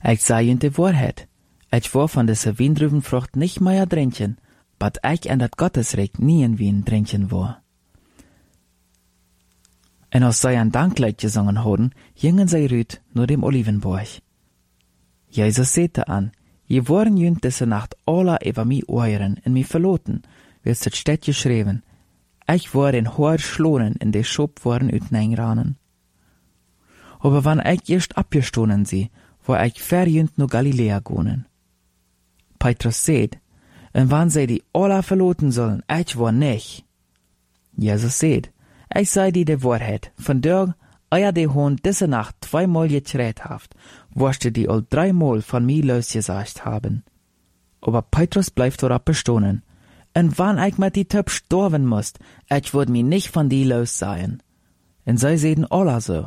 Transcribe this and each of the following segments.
Ich sei in die Wahrheit. Ich war von dieser Windrübenfrucht nicht mehr drinken, but ich in dat Gottesreich nie in Wien drinken war. En als zij een danklied gezongen hadden, gingen zij uit naar dem Olivenberg. Jesus sagte an, je waren jünt diese Nacht alle über mich euren en mich verloten, wird het steht geschrieben. Ich war in hoher Schlonen in de Schop waren uitneingranen. Aber wann ich erst abgestohlen sie, war ich verjünt nur Galiläa gonen. Petrus sagt, en wann sie die alle verloten sollen, ich war nicht. Jesus sagt, ich sei die Wahrheit, von der, euer die Hund diese Nacht 2-mal geträht haft, worschte die all 3-mal von mir losgesagt haben. Aber Petrus bleibt darauf bestehen, en wann ich mit die Töpf sterben musst, ich würd mich nicht von die los sein. En sie sehen alle so.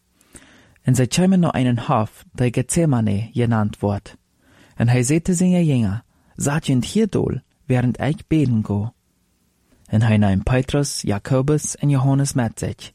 En sie kämen noch einen Hof, der Gethsemane genannt wird. En hij sagte seine Jünger, seid jünt hier dol, während ich beten go. En hij nahm Petrus, Jakobus en Johannes mit sich.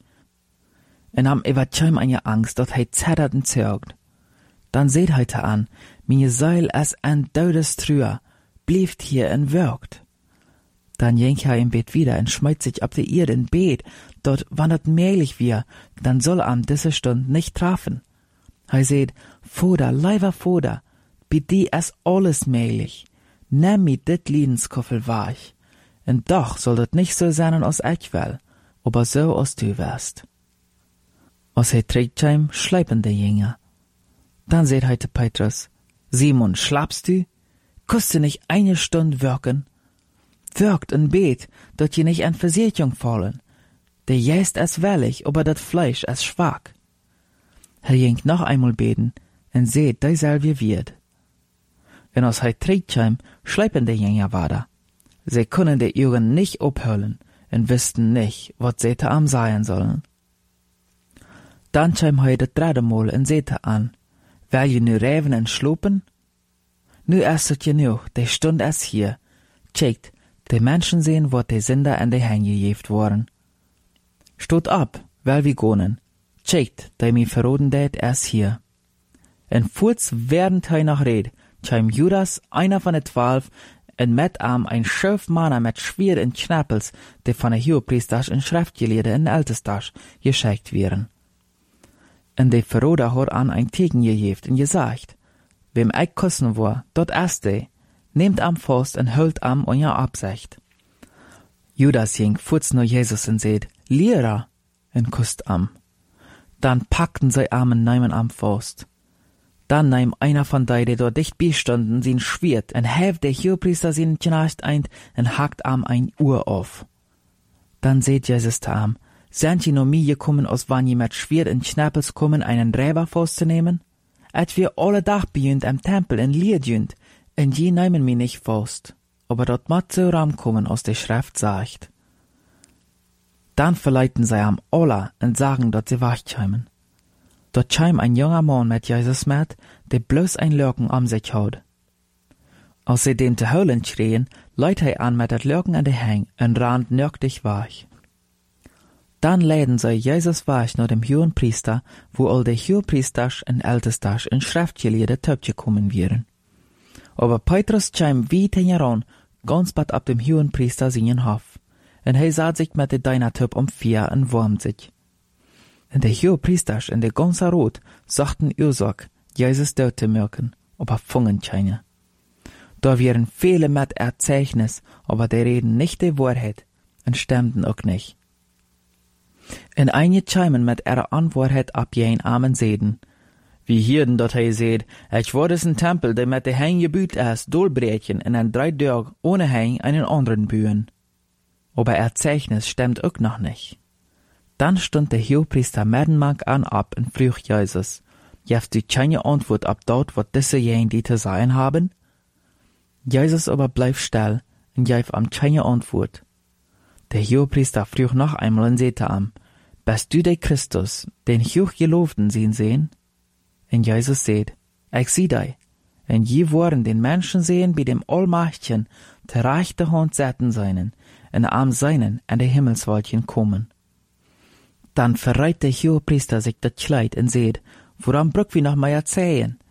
En am überkäm eine Angst, dat hij zettert en zögt. Dann seht heute an, meine Seil es ein Todes Trüher, blieft hier en wirkt. Dann ging er im Bett wieder en schmeißt sich ab der Erde in Bett, dort wann dat mählich wir, dann soll am diese Stund nicht trafen. Hij seht, Vater, leiber Vater, bei die es alles mählich, nimm mi dit Liedenskoffel weich. En doch soll dat nicht so sein, als ich will, aber so, als du wärst. Als hij trägt schleipen de Jünger. Dann seht heute Petrus, Simon, schlafst du? Kannst du nicht eine Stunde wirken? Wirkt en Bet, dat je nicht in Versicherung fallen. Der jäst es wellig, aber dat Fleisch es schwach. Er ging noch einmal beten, en seht, derselbe wird. En als hij trägt schleipen de Jünger weiter. Sie können die Augen nicht abhüllen und wussten nicht, was sie da am sein sollen. Dann kam hij das 3. Mal und sagte an, will je nu reven en schlopen? Nu ist es genug, die Stunde ist hier. Checkt, die Menschen sehen, was die Sünder an die Hänge gejeft worden. Stot ab, will wir gehen. Checkt, die mi verroden det ist hier. En kurz während hij noch red, kam Judas, einer von den 12, en met am ein schöf Mann mit Schwier en Knäppels, die von der Hohepriesters en Schriftgelehrte en Ältesters geschickt wären. En de Verroder hat an ein Tegen gejeft en gesagt, wem ich kussen war, dort erst de, nehmt am Faust en hüllt am euer Absicht. Judas ging furz nur Jesus en seht, Lehrer, en kusst am. Dann packten sie Armen neimen am Faust. Dann nahm einer von denen, die dort dicht beistanden, sein Schwert, en heft der Hohepriester seinen Knecht ein, en hackt am ein Uhr auf. Dann seht Jesus am, sind je noch mir gekommen, aus wann je mit Schwert en Knäppels kommen, einen Räber festzunehmen? Et wir alle Tag bejünt am Tempel en Lied jünt, en je nehmen mi nicht fest, aber dort mat so kommen, aus der Schrift sagt. Dann verleiten sie am alle en sagen, dort sie wachkämen. Dort kam ein junger Mann mit Jesus mit, der bloß ein Lürken am sich haut. Als sie dem zu heulen schrien, leit er an mit dat Lürken an de Hang und rannt nördlich weich. Dann läden sie Jesus weich nach dem Hohenpriester, wo all die Hohenpriesters und Ältesters und Schriftgelehrte töpfgekommen wären. Aber Petrus kam weit heran, ganz bald ab dem Hohenpriester seinen Hof, und er sah sich mit der Deinertöp 4 und wärmt sich. Und die Hohepriesters und der ganze Rot sagten Ursache, Jesus dort zu merken, aber fungen keine. Da wären viele mit Erzeichnis, aber die reden nicht die Wahrheit und stimmten auch nicht. Und einige kämen mit ihrer Antwort ab jen Amen seden. Wie hierden dort hij seht, ich war des ein Tempel, der mit der Hein gebüht ist, dolbrechen in ein 3 Tage ohne Hein einen anderen bühen. Aber Erzeichnis stimmt auch noch nicht. Dann stund der Hohepriester Merdenmark an ab und frug Jesus, jefst du keine Antwort ab dort, wat diese jen die zu sein haben? Jesus aber bleib still und gab am keine Antwort. Der Hohepriester frug noch einmal und sagte am, bist du der Christus, den Hochgelobten sehen? Und Jesus sagt, ich sieh dich, und je wollen den Menschen sehen bei dem Allmächtigen, der rechte Hand setzen seinen, und am seinen an die Himmelswolken kommen. Dann verreit der Hohepriester sich das Kleid und sagt, woran brück wir noch mal erzählen?